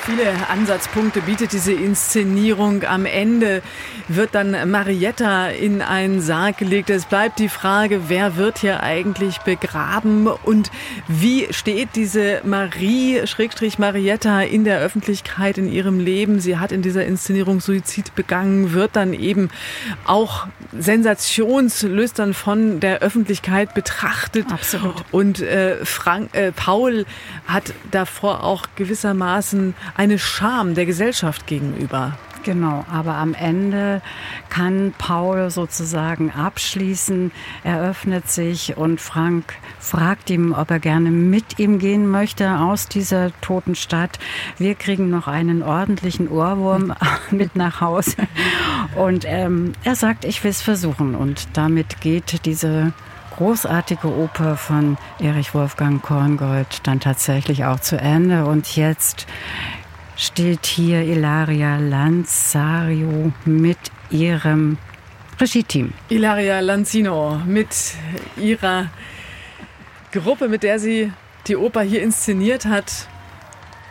Viele Ansatzpunkte bietet diese Inszenierung. Am Ende wird dann Marietta in einen Sarg gelegt. Es bleibt die Frage, wer wird hier eigentlich begraben und wie steht diese Marietta in der Öffentlichkeit in ihrem Leben? Sie hat in dieser Inszenierung Suizid begangen, wird dann eben auch sensationslüstern von der Öffentlichkeit betrachtet. Absolut. Und Paul hat davor auch gewissermaßen eine Scham der Gesellschaft gegenüber. Genau, aber am Ende kann Paul sozusagen abschließen, er öffnet sich und Frank fragt ihn, ob er gerne mit ihm gehen möchte aus dieser toten Stadt. Wir kriegen noch einen ordentlichen Ohrwurm mit nach Hause und er sagt, ich will es versuchen, und damit geht diese großartige Oper von Erich Wolfgang Korngold dann tatsächlich auch zu Ende. Und jetzt steht hier Ilaria Lanzario mit ihrem Regie-Team. Ilaria Lanzino mit ihrer Gruppe, mit der sie die Oper hier inszeniert hat.